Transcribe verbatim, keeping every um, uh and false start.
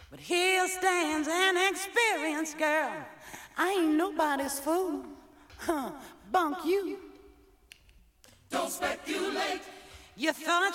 But here stands an experienced girl. I ain't nobody's fool. Huh, bunk you. Don't speculate. You thought